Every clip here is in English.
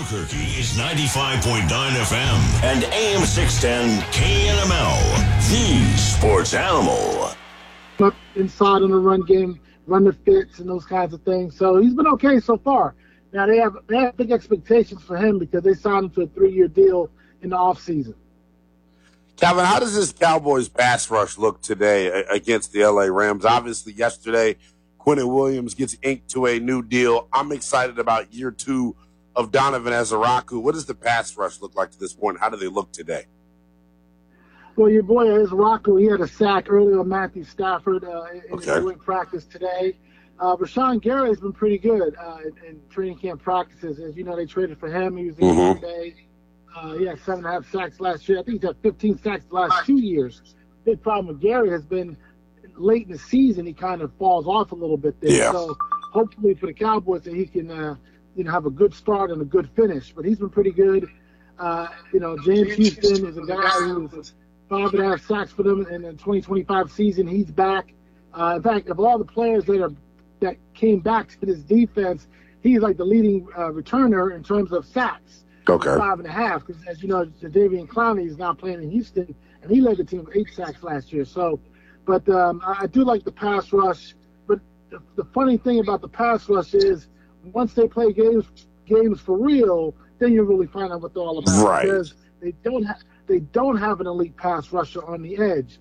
Albuquerque is 95.9 FM and AM 610 KNML, the sports animal. Inside on the run game, run the fits and those kinds of things. So he's been okay so far. Now they have big expectations for him because they signed him to a 3-year deal in the offseason. Calvin, how does this Cowboys pass rush look today against the LA Rams? Obviously, yesterday, Quinnen Williams gets inked to a new deal. I'm excited about year 2 of Donovan Ezeiruaku. What does the pass rush look like to this point? How do they look today? Well, your boy Ezeiruaku, he had a sack earlier on Matthew Stafford in joint practice today. Rashawn Gary has been pretty good in training camp practices. As you know, they traded for him. He was in Green Bay. He had 7.5 sacks last year. I think he's had 15 sacks the last 2 years. Big problem with Gary has been late in the season, he kind of falls off a little bit there. Yeah. So hopefully for the Cowboys that he can have a good start and a good finish. But he's been pretty good. James Houston is a guy who's 5.5 sacks for them in the 2025 season. He's back. In fact, of all the players that came back to this defense, he's like the leading returner in terms of sacks. Okay. 5.5, because as you know, Jadeveon Clowney is now playing in Houston, and he led the team with 8 sacks last year. So, but I do like the pass rush. But the funny thing about the pass rush is once they play games for real, then you really find out what they're all about. Right. Because they don't have an elite pass rusher on the edge.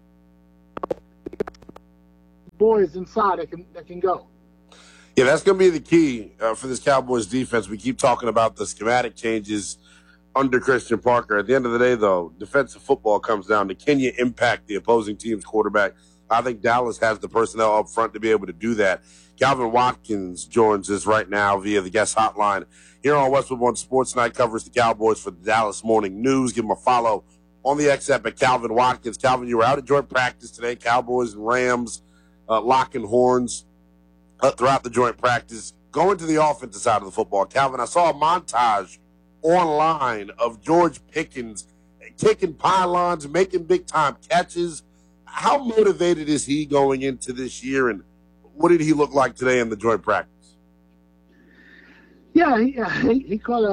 Boys inside that can go. Yeah, that's going to be the key for this Cowboys defense. We keep talking about the schematic changes under Christian Parker. At the end of the day, though, defensive football comes down to can you impact the opposing team's quarterback? I think Dallas has the personnel up front to be able to do that. Calvin Watkins joins us right now via the guest hotline here on Westwood One Sports Night, covers the Cowboys for the Dallas Morning News. Give him a follow on the X-App at Calvin Watkins. Calvin, you were out at joint practice today. Cowboys and Rams locking horns throughout the joint practice. Going to the offensive side of the football, Calvin, I saw a montage online of George Pickens kicking pylons, making big-time catches. How motivated is he going into this year, and what did he look like today in the joint practice? Yeah, he caught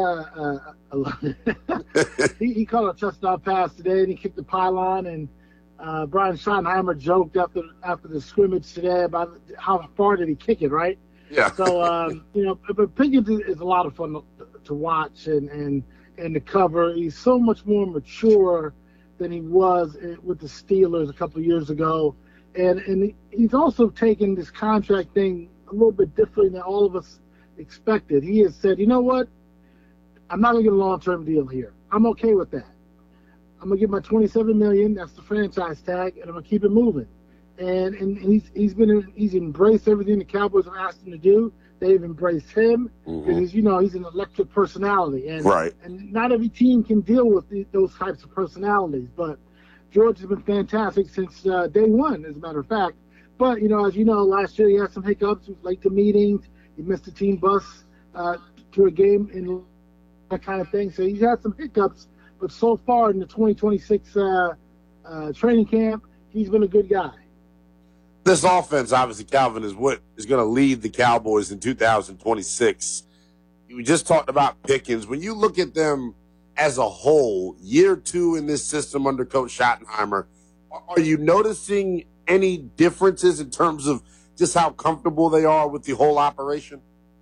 he caught a touchdown pass today, and he kicked the pylon. And Brian Schottenheimer joked after the scrimmage today about how far did he kick it, right? Yeah. So but Pickens is a lot of fun to watch and to cover. He's so much more mature than he was with the Steelers a couple of years ago, and he's also taken this contract thing a little bit differently than all of us expected. He has said, you know what, I'm not going to get a long-term deal here. I'm okay with that. I'm going to get my $27 million, that's the franchise tag, and I'm going to keep it moving. And he's embraced everything the Cowboys have asked him to do. They've embraced him because he's an electric personality, and not every team can deal with those types of personalities. But George has been fantastic since day one, as a matter of fact. But as you know, last year he had some hiccups. He was late to meetings. He missed the team bus to a game and that kind of thing. So he's had some hiccups. But so far in the 2026 training camp, he's been a good guy. This offense, obviously, Calvin, is what is going to lead the Cowboys in 2026. We just talked about Pickens. When you look at them as a whole, year 2 in this system under Coach Schottenheimer, are you noticing any differences in terms of just how comfortable they are with the whole operation?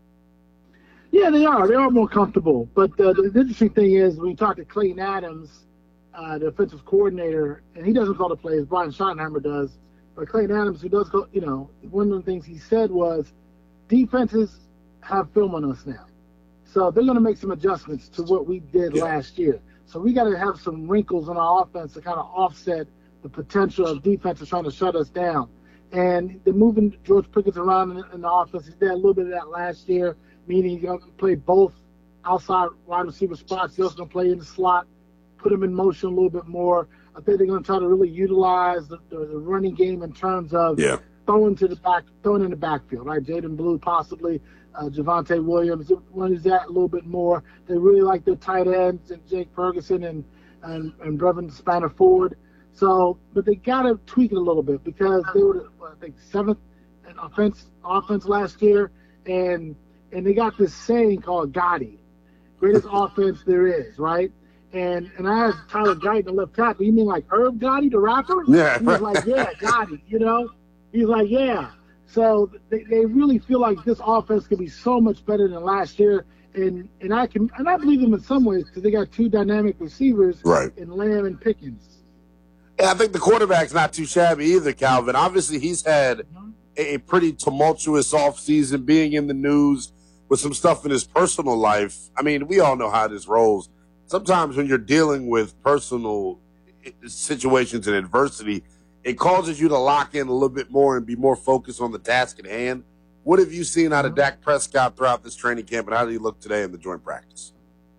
Yeah, they are. They are more comfortable. But the interesting thing is when you talk to Clayton Adams, the offensive coordinator, and he doesn't call the plays, Brian Schottenheimer does. But Clayton Adams, who does go, one of the things he said was defenses have film on us now. So they're going to make some adjustments to what we did last year. So we got to have some wrinkles in our offense to kind of offset the potential of defenses trying to shut us down. And they're moving George Pickens around in the offense. He did a little bit of that last year, meaning he's going to play both outside wide receiver spots. He's also going to play in the slot, put him in motion a little bit more. I think they're going to try to really utilize the running game in terms of throwing in the backfield, right? Jaden Blue, possibly Javonte Williams, runs that a little bit more. They really like their tight ends and Jake Ferguson and Brevin Spanner-Ford. So, but they got to tweak it a little bit because they were, I think, 7th in offense last year, and they got this saying called Gotti. greatest offense there is, right? And I asked Tyler Guyton, the left tackle, you mean like Irv Gotti, the rapper? Yeah. He was like, yeah, Gotti, you know? He's like, yeah. So they really feel like this offense could be so much better than last year. And I believe them in some ways because they got two dynamic receivers in Lamb and Pickens. Yeah, I think the quarterback's not too shabby either, Calvin. Obviously, he's had a pretty tumultuous offseason, being in the news with some stuff in his personal life. I mean, we all know how this rolls. Sometimes when you're dealing with personal situations and adversity, it causes you to lock in a little bit more and be more focused on the task at hand. What have you seen out of Dak Prescott throughout this training camp, and how did he look today in the joint practice?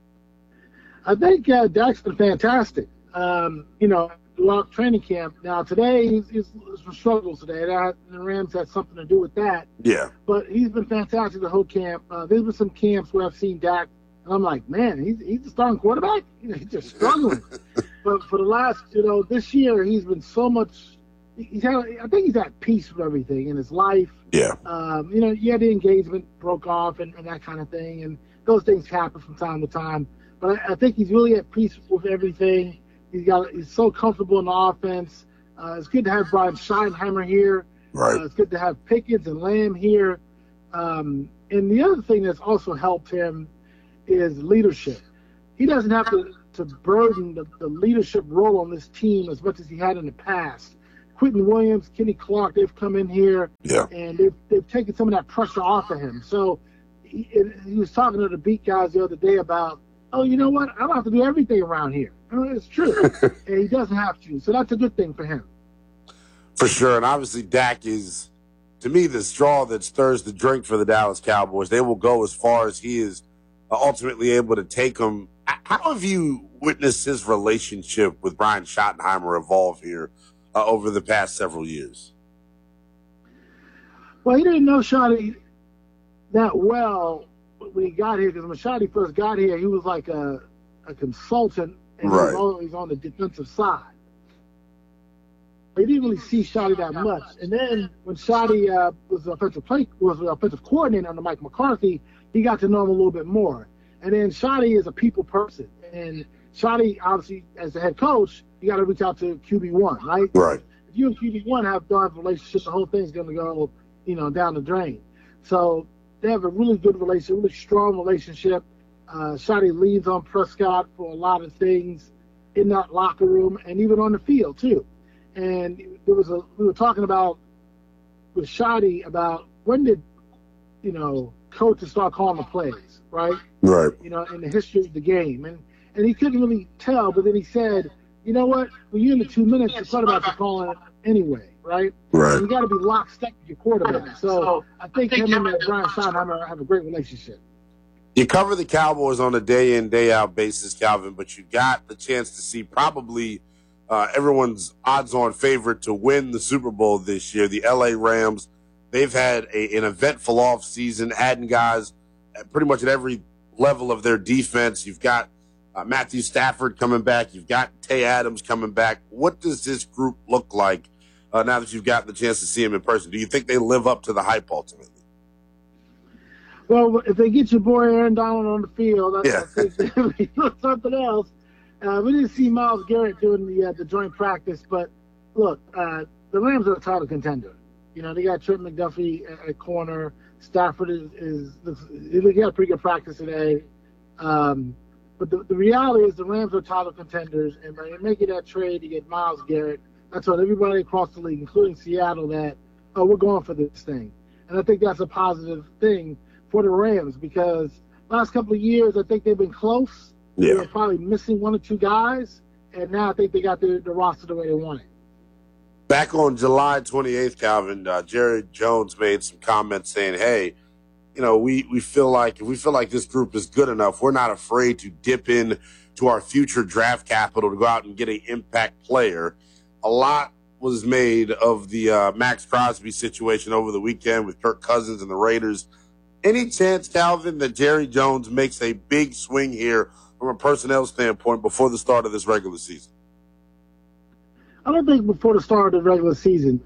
I think Dak's been fantastic. Throughout training camp. Now, today, he's some struggles today. The Rams had something to do with that. Yeah. But he's been fantastic the whole camp. There's been some camps where I've seen Dak, and I'm like, man, he's the starting quarterback? He's just struggling. But for the last, this year, he's been so much – I think he's at peace with everything in his life. Yeah. The engagement broke off and that kind of thing, and those things happen from time to time. But I think he's really at peace with everything. He's so comfortable in the offense. It's good to have Brian Schottenheimer here. Right. It's good to have Pickens and Lamb here. And the other thing that's also helped him is leadership. He doesn't have to burden the leadership role on this team as much as he had in the past. Quentin Williams, Kenny Clark, they've come in here, and they've taken some of that pressure off of him. So he was talking to the beat guys the other day about, oh, you know what? I don't have to do everything around here. It's true. And he doesn't have to. So that's a good thing for him. For sure. And obviously Dak is, to me, the straw that stirs the drink for the Dallas Cowboys. They will go as far as he is ultimately able to take them. How have you witnessed his relationship with Brian Schottenheimer evolve here over the past several years? Well, he didn't know Schotty that well when he got here, because when Schotty first got here, he was like a consultant, and he was always on the defensive side. He didn't really see Schotty that much. And then when Schotty was the offensive coordinator under Mike McCarthy, he got to know him a little bit more. And then Schotty is a people person. And Schotty, obviously, as the head coach, you got to reach out to QB1, right? Right. If you and QB1 don't have a relationship, the whole thing's going to go, down the drain. So they have a really good relationship, really strong relationship. Schotty leads on Prescott for a lot of things in that locker room and even on the field, too. And we were talking about with Schotty about when did, coaches start calling the plays, right? Right. In the history of the game. And he couldn't really tell, but then he said, you know what? When you're in the 2 minutes, the quarterback is calling it anyway, right? Right. And you got to be lockstep with your quarterback. So I think him and Brian Schottenheimer have a great relationship. You cover the Cowboys on a day-in, day-out basis, Calvin, but you got the chance to see probably everyone's odds-on favorite to win the Super Bowl this year, the L.A. Rams. They've had an eventful offseason, adding guys pretty much at every level of their defense. You've got Matthew Stafford coming back. You've got Tay Adams coming back. What does this group look like now that you've gotten the chance to see him in person? Do you think they live up to the hype ultimately? Well, if they get your boy Aaron Donald on the field, I think they'll be something else. We didn't see Myles Garrett doing the joint practice, but look, the Rams are a title contender. They got Trent McDuffie at corner. Stafford he got a pretty good practice today. But the reality is the Rams are title contenders, and by making that trade to get Myles Garrett, I told everybody across the league, including Seattle, that, we're going for this thing. And I think that's a positive thing for the Rams because last couple of years, I think they've been close. Yeah. They're probably missing one or two guys, and now I think they got the roster the way they want it. Back on July 28th, Calvin, Jerry Jones made some comments saying, hey, we feel like if we feel like this group is good enough, we're not afraid to dip in to our future draft capital to go out and get an impact player. A lot was made of the Max Crosby situation over the weekend with Kirk Cousins and the Raiders. Any chance, Calvin, that Jerry Jones makes a big swing here from a personnel standpoint before the start of this regular season? I don't think before the start of the regular season.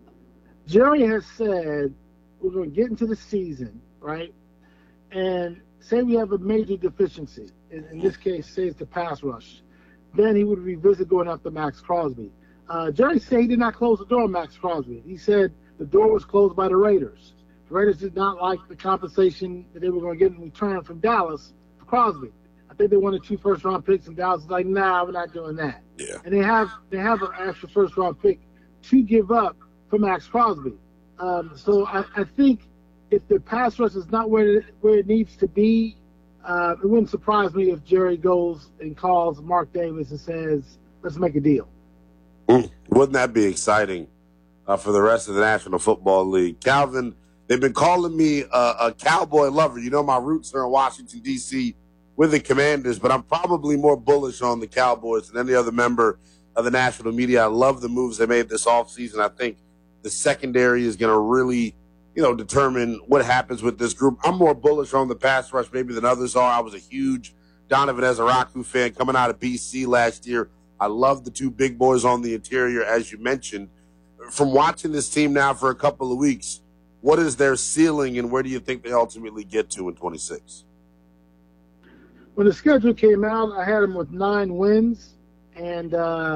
Jerry has said we're going to get into the season, right? And say we have a major deficiency, in this case, say it's the pass rush, then he would revisit going after Max Crosby. Jerry said he did not close the door on Max Crosby. He said the door was closed by the Raiders. The Raiders did not like the compensation that they were going to get in return from Dallas for Crosby. I think they wanted 2 first-round picks, and Dallas was like, nah, we're not doing that. Yeah. And they have an extra first-round pick to give up for Max Crosby. So I think if the pass rush is not where it needs to be, it wouldn't surprise me if Jerry goes and calls Mark Davis and says, let's make a deal. Wouldn't that be exciting for the rest of the National Football League? Calvin, they've been calling me a Cowboy lover. You know, my roots are in Washington, D.C. with the Commanders, but I'm probably more bullish on the Cowboys than any other member of the national media. I love the moves they made this offseason. I think the secondary is going to really, determine what happens with this group. I'm more bullish on the pass rush maybe than others are. I was a huge Donovan Ezeraku fan coming out of BC last year. I love the 2 big boys on the interior, as you mentioned. From watching this team now for a couple of weeks, what is their ceiling and where do you think they ultimately get to in 26? When the schedule came out, I had them with 9 wins, and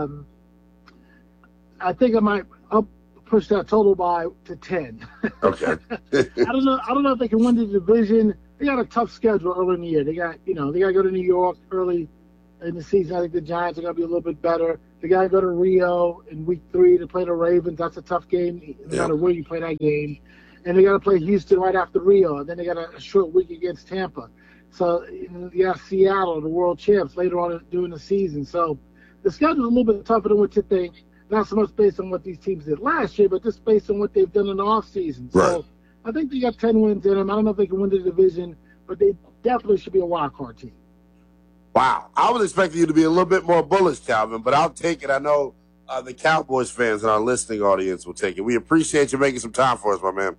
I think I'll push that total to 10. Okay. I don't know if they can win the division. They got a tough schedule early in the year. They got to go to New York early in the season. I think the Giants are going to be a little bit better. They got to go to Rio in week 3 to play the Ravens. That's a tough game, no matter where you play that game. And they got to play Houston right after Rio. And then they got a short week against Tampa. So you got Seattle, the world champs, later on during the season. So the schedule is a little bit tougher than what you think. Not so much based on what these teams did last year, but just based on what they've done in the offseason. Right. So I think they got 10 wins in them. I don't know if they can win the division, but they definitely should be a wild card team. Wow. I was expecting you to be a little bit more bullish, Calvin, but I'll take it. I know the Cowboys fans and our listening audience will take it. We appreciate you making some time for us, my man.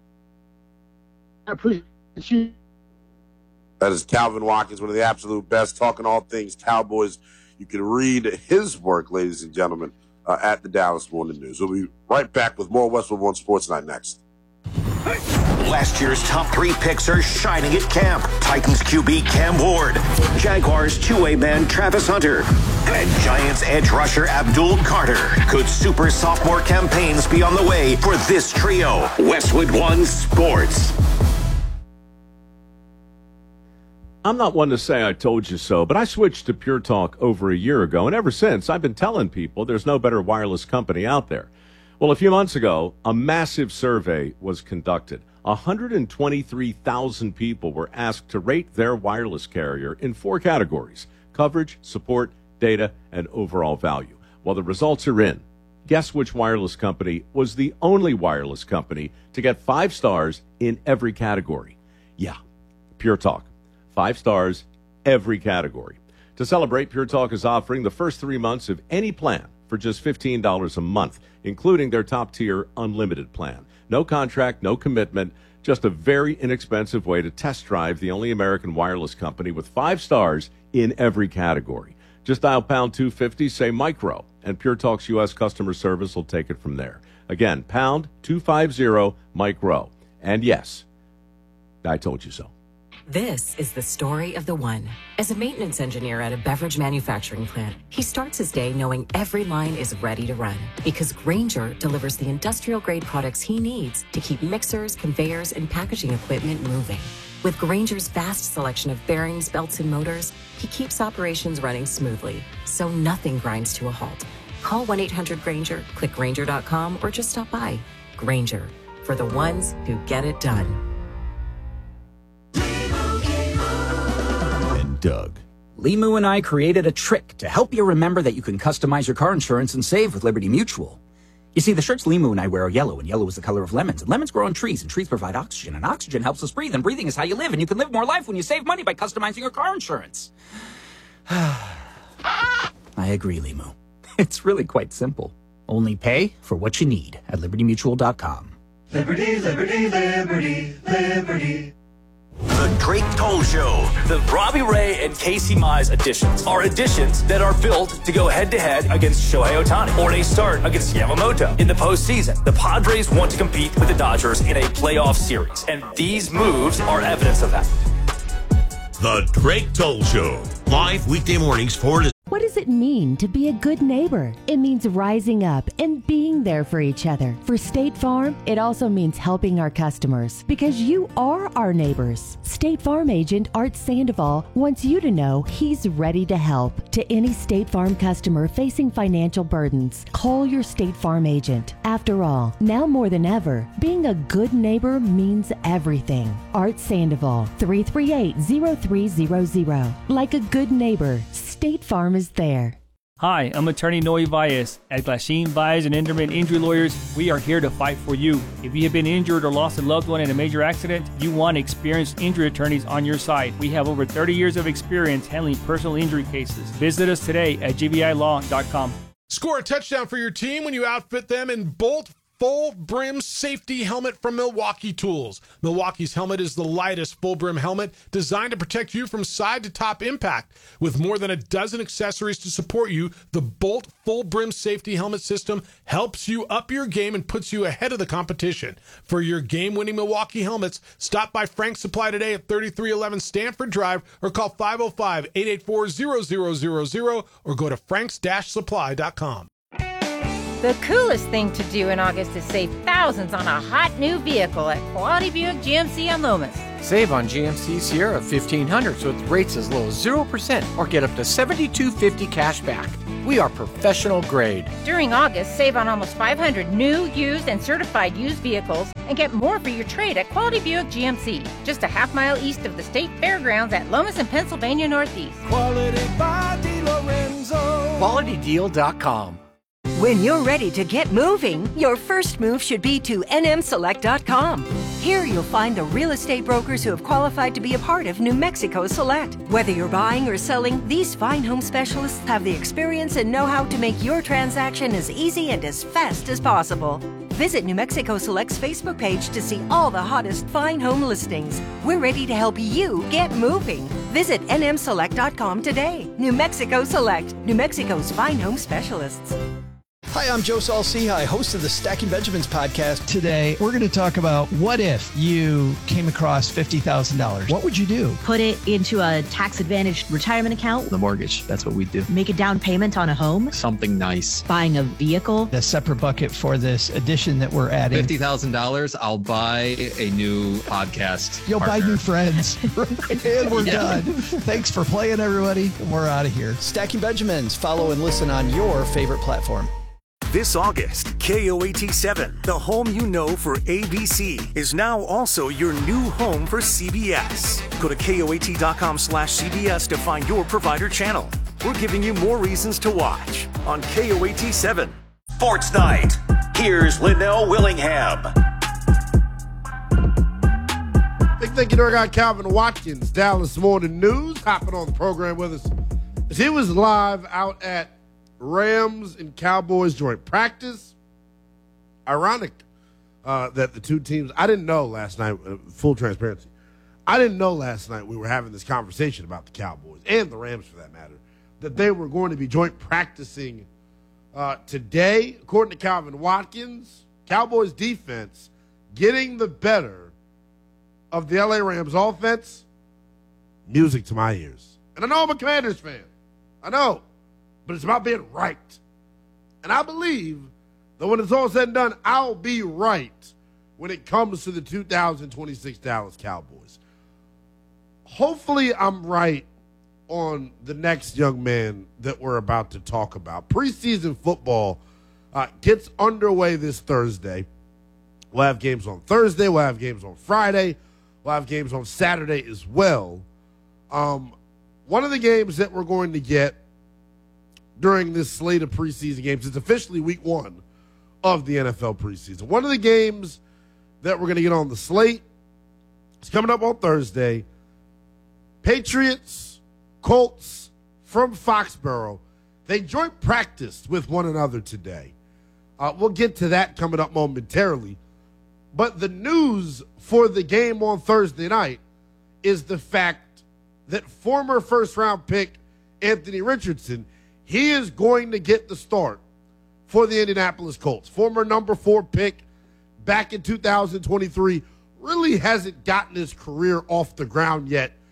I appreciate you. That is Calvin Watkins, one of the absolute best, talking all things Cowboys. You can read his work, ladies and gentlemen, at the Dallas Morning News. We'll be right back with more Westwood One Sports Night next. Last year's top 3 picks are shining at camp. Titans QB Cam Ward, Jaguars two-way man Travis Hunter, and Giants edge rusher Abdul Carter. Could super sophomore campaigns be on the way for this trio? Westwood One Sports. I'm not one to say I told you so, but I switched to Pure Talk over a year ago, and ever since, I've been telling people there's no better wireless company out there. Well, a few months ago, a massive survey was conducted. 123,000 people were asked to rate their wireless carrier in 4 categories: coverage, support, data, and overall value. Well, the results are in. Guess which wireless company was the only wireless company to get 5 stars in every category? Yeah, Pure Talk. 5 stars, every category. To celebrate, Pure Talk is offering the first 3 months of any plan for just $15 a month, including their top-tier unlimited plan. No contract, no commitment, just a very inexpensive way to test drive the only American wireless company with 5 stars in every category. Just dial pound 250, say micro, and Pure Talk's U.S. customer service will take it from there. Again, pound 250, micro. And yes, I told you so. This is the story of the one. As a maintenance engineer at a beverage manufacturing plant, he starts his day knowing every line is ready to run because Grainger delivers the industrial-grade products he needs to keep mixers, conveyors, and packaging equipment moving. With Grainger's vast selection of bearings, belts, and motors, he keeps operations running smoothly, so nothing grinds to a halt. Call 1-800-GRAINGER, click Grainger.com, or just stop by. Grainger, for the ones who get it done. Doug. Limu and I created a trick to help you remember that you can customize your car insurance and save with Liberty Mutual. You see, the shirts Limu and I wear are yellow, and yellow is the color of lemons. And lemons grow on trees, and trees provide oxygen, and oxygen helps us breathe, and breathing is how you live, and you can live more life when you save money by customizing your car insurance. I agree, Limu. It's really quite simple. Only pay for what you need at libertymutual.com. Liberty, liberty, liberty, liberty. The Drake Toll Show. The Robbie Ray and Casey Mize editions are editions that are built to go head-to-head against Shohei Ohtani or a start against Yamamoto. In the postseason, the Padres want to compete with the Dodgers in a playoff series, and these moves are evidence of that. The Drake Toll Show. Live weekday mornings 4 to... What does it mean to be a good neighbor? It means rising up and being there for each other. For State Farm, it also means helping our customers because you are our neighbors. State Farm agent Art Sandoval wants you to know he's ready to help. To any State Farm customer facing financial burdens, call your State Farm agent. After all, now more than ever, being a good neighbor means everything. Art Sandoval, 338-0300. Like a good neighbor, State Farm is there. Hi, I'm attorney Noe Valles. At Glasheen, Valles and Enderman Injury Lawyers, we are here to fight for you. If you have been injured or lost a loved one in a major accident, you want experienced injury attorneys on your side. We have over 30 years of experience handling personal injury cases. Visit us today at gbilaw.com. Score a touchdown for your team when you outfit them in Bolt Full Brim Safety Helmet from Milwaukee Tools. Milwaukee's helmet is the lightest full brim helmet designed to protect you from side to top impact. With more than a dozen accessories to support you, the Bolt Full Brim Safety Helmet system helps you up your game and puts you ahead of the competition. For your game-winning Milwaukee helmets, stop by Frank's Supply today at 3311 Stanford Drive or call 505-884-0000 or go to franks-supply.com. The coolest thing to do in August is save thousands on a hot new vehicle at Quality Buick GMC on Lomas. Save on GMC Sierra 1500 with rates as low as 0% or get up to $7,250 cash back. We are professional grade. During August, save on almost 500 new, used, and certified used vehicles and get more for your trade at Quality Buick GMC, just a half mile east of the State Fairgrounds at Lomas and Pennsylvania Northeast. Quality by DiLorenzo. QualityDeal.com. When you're ready to get moving, your first move should be to nmselect.com. Here you'll find the real estate brokers who have qualified to be a part of New Mexico Select. Whether you're buying or selling, these fine home specialists have the experience and know-how to make your transaction as easy and as fast as possible. Visit New Mexico Select's Facebook page to see all the hottest fine home listings. We're ready to help you get moving. Visit nmselect.com today. New Mexico Select, New Mexico's fine home specialists. Hi, I'm Joe Saul-Sehy, host of the Stacking Benjamins podcast. Today, we're going to talk about what if you came across $50,000. What would you do? Put it into a tax-advantaged retirement account. The mortgage, that's what we do. Make a down payment on a home. Something nice. Buying a vehicle. A separate bucket for this addition that we're adding. $50,000, I'll buy a new podcast. You'll partner. buy new friends. And we're done. Thanks for playing, everybody. And we're out of here. Stacking Benjamins. Follow and listen on your favorite platform. This August, KOAT7, the home you know for ABC, is now also your new home for CBS. Go to KOAT.com/CBS to find your provider channel. We're giving you more reasons to watch on KOAT7. Sports Night. Here's Linnell Willingham. Big thank you to our guy Calvin Watkins, Dallas Morning News, hopping on the program with us. He was live out at Rams and Cowboys joint practice. Ironic that the two teams, I didn't know last night, full transparency, I didn't know last night we were having this conversation about the Cowboys and the Rams for that matter, that they were going to be joint practicing today. According to Calvin Watkins, Cowboys defense getting the better of the LA Rams offense, music to my ears. And I know I'm a Commanders fan. I know. But it's about being right. And I believe that when it's all said and done, I'll be right when it comes to the 2026 Dallas Cowboys. Hopefully I'm right on the next young man that we're about to talk about. Preseason football gets underway this Thursday. We'll have games on Thursday. We'll have games on Friday. We'll have games on Saturday as well. One of the games that we're going to get during this slate of preseason games, it's officially week one of the NFL preseason. One of the games that we're going to get on the slate is coming up on Thursday. Patriots, Colts from Foxborough. They joint practiced with one another today. We'll get to that coming up momentarily. But the news for the game on Thursday night is the fact that former first-round pick Anthony Richardson, he is going to get the start for the Indianapolis Colts. Former number 4 pick back in 2023, really hasn't gotten his career off the ground yet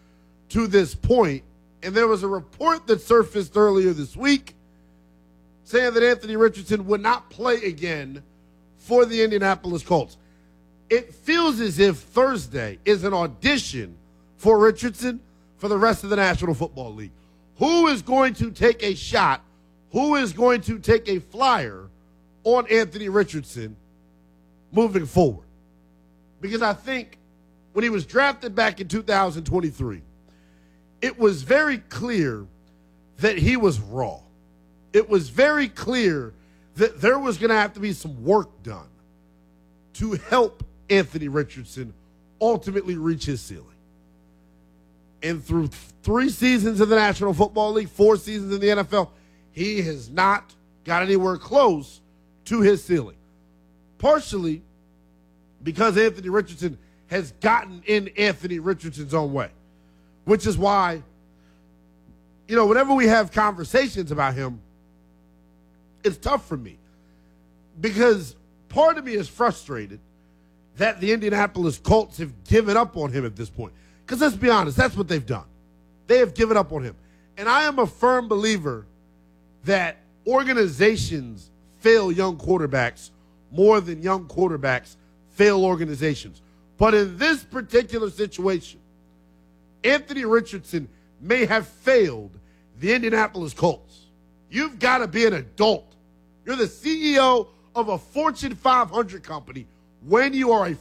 to this point. And there was a report that surfaced earlier this week saying that Anthony Richardson would not play again for the Indianapolis Colts. It feels as if Thursday is an audition for Richardson for the rest of the National Football League. Who is going to take a shot? Who is going to take a flyer on Anthony Richardson moving forward? Because I think when he was drafted back in 2023, it was very clear that he was raw. It was very clear that there was going to have to be some work done to help Anthony Richardson ultimately reach his ceiling. And through 3 seasons in the National Football League, 4 seasons in the NFL, he has not got anywhere close to his ceiling. Partially because Anthony Richardson has gotten in Anthony Richardson's own way, which is why, whenever we have conversations about him, it's tough for me because part of me is frustrated that the Indianapolis Colts have given up on him at this point. Because let's be honest, that's what they've done. They have given up on him. And I am a firm believer that organizations fail young quarterbacks more than young quarterbacks fail organizations. But in this particular situation, Anthony Richardson may have failed the Indianapolis Colts. You've got to be an adult. You're the CEO of a Fortune 500 company when you are a